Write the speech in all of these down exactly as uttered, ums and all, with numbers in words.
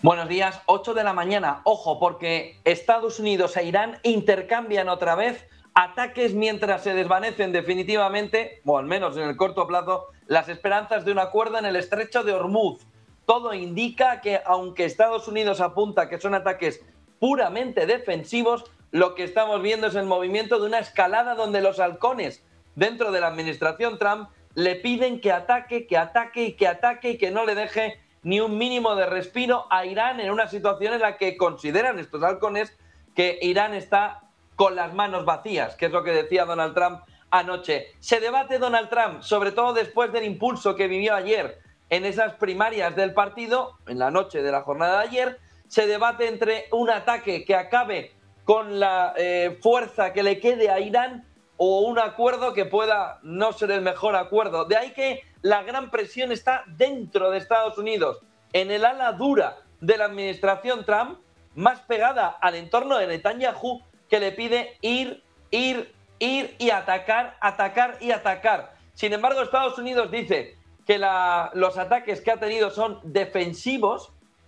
Buenos días, ocho de la mañana. Ojo, porque Estados Unidos e Irán intercambian otra vez ataques mientras se desvanecen definitivamente, o al menos en el corto plazo, las esperanzas de un acuerdo en el estrecho de Hormuz. Todo indica que, aunque Estados Unidos apunta que son ataques puramente defensivos, lo que estamos viendo es el movimiento de una escalada donde los halcones dentro de la administración Trump le piden que ataque, que ataque y que ataque y que no le deje ni un mínimo de respiro a Irán en una situación en la que consideran estos halcones que Irán está con las manos vacías, que es lo que decía Donald Trump anoche. Se debate Donald Trump, sobre todo después del impulso que vivió ayer en esas primarias del partido, en la noche de la jornada de ayer, se debate entre un ataque que acabe con la eh, fuerza que le quede a Irán o un acuerdo que pueda no ser el mejor acuerdo. De ahí que la gran presión está dentro de Estados Unidos, en el ala dura de la administración Trump, más pegada al entorno de Netanyahu, que le pide ir, ir, ir y atacar, atacar y atacar. Sin embargo, Estados Unidos dice que la, los ataques que ha tenido son defensivos,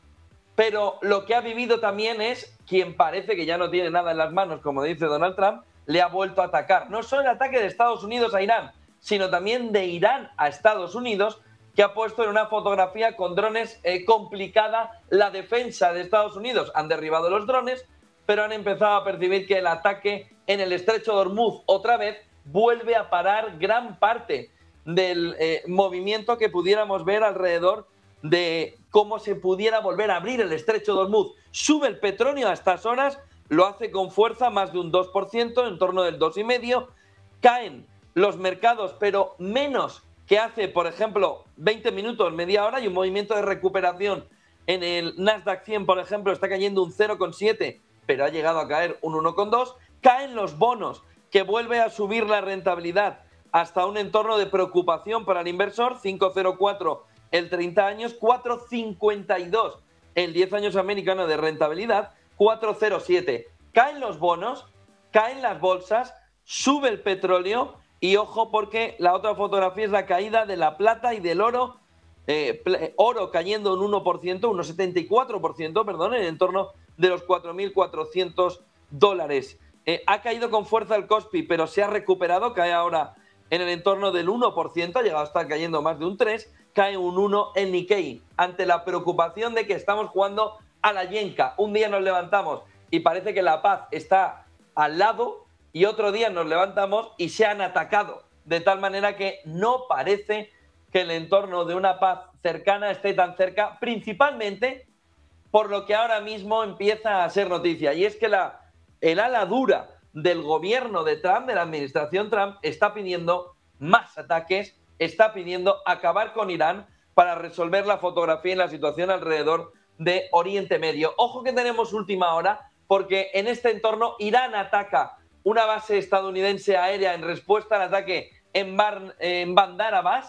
pero lo que ha vivido también es quien parece que ya no tiene nada en las manos, como dice Donald Trump, le ha vuelto a atacar. No solo el ataque de Estados Unidos a Irán, sino también de Irán a Estados Unidos, que ha puesto en una fotografía con drones eh, complicada la defensa de Estados Unidos. Han derribado los drones, pero han empezado a percibir que el ataque en el estrecho de Hormuz otra vez vuelve a parar gran parte del eh, movimiento que pudiéramos ver alrededor de cómo se pudiera volver a abrir el estrecho de Hormuz. Sube el petróleo a estas horas, lo hace con fuerza, más de un dos por ciento, en torno del dos coma cinco por ciento. Caen los mercados, pero menos que hace, por ejemplo, veinte minutos, media hora. Hay un movimiento de recuperación en el Nasdaq cien, por ejemplo, está cayendo un cero coma siete, pero ha llegado a caer un uno coma dos. Caen los bonos, que vuelve a subir la rentabilidad hasta un entorno de preocupación para el inversor, cinco coma cero cuatro el treinta años, cuatro coma cincuenta y dos el diez años americano de rentabilidad, cuatro coma cero siete. Caen los bonos, caen las bolsas, sube el petróleo y ojo porque la otra fotografía es la caída de la plata y del oro. Eh, oro cayendo un uno por ciento, un setenta y cuatro por ciento, perdón, en torno de los cuatro mil cuatrocientos dólares. Eh, ha caído con fuerza el Kospi, pero se ha recuperado, cae ahora en el entorno del uno por ciento, ha llegado a estar cayendo más de un tres por ciento, cae un uno el Nikkei, ante la preocupación de que estamos jugando a la yenca. Un día nos levantamos y parece que la paz está al lado y otro día nos levantamos y se han atacado, de tal manera que no parece que el entorno de una paz cercana esté tan cerca, principalmente por lo que ahora mismo empieza a ser noticia, y es que la, el ala dura del gobierno de Trump, de la administración Trump, está pidiendo más ataques, está pidiendo acabar con Irán para resolver la fotografía y la situación alrededor de Oriente Medio. Ojo que tenemos última hora, porque en este entorno Irán ataca una base estadounidense aérea en respuesta al ataque en, Bar, en Bandar Abbas.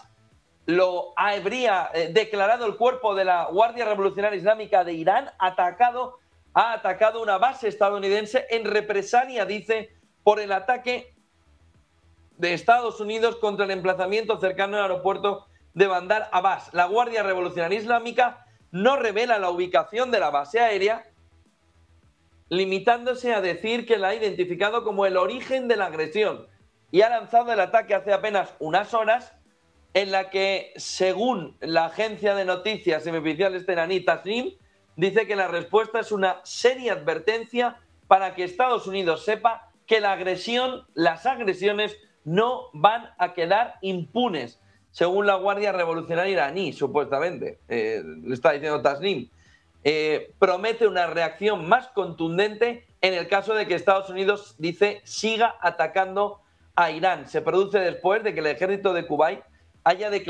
Lo habría eh, declarado el cuerpo de la Guardia Revolucionaria Islámica de Irán, atacado, ha atacado una base estadounidense en represalia, dice, por el ataque de Estados Unidos contra el emplazamiento cercano al aeropuerto de Bandar Abbas. La Guardia Revolucionaria Islámica no revela la ubicación de la base aérea, limitándose a decir que la ha identificado como el origen de la agresión, y ha lanzado el ataque hace apenas unas horas, en la que, según la agencia de noticias semioficial esteraní Tasnim, dice que la respuesta es una seria advertencia para que Estados Unidos sepa que la agresión, las agresiones no van a quedar impunes, según la Guardia Revolucionaria iraní, supuestamente, eh, le está diciendo Tasnim. Eh, promete una reacción más contundente en el caso de que Estados Unidos, dice, siga atacando a Irán. Se produce después de que el ejército de Kuwait haya declarado